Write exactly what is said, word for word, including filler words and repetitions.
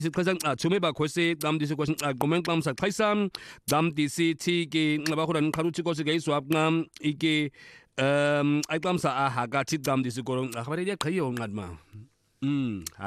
Sixhasa nxa thume bakhosi qamdi sikhosi nxa qomen qamsa xhaisa qamdi sithi ke nxa bahola nqhaluthi kosi ke iswa qam ike um ayqamsa aha kathi qamdi sikolo nxa khabaleli yaqhayiyo nqadma mm